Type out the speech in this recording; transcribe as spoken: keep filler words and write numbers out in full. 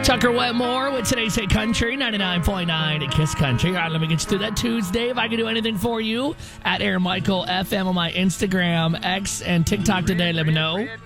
Tucker Wetmore with today's Hit Country, ninety-nine point nine at Kiss Country. All right, let me get you through that Tuesday. If I can do anything for you, at Aaron Michael F M on my Instagram, X, and TikTok today, let me know.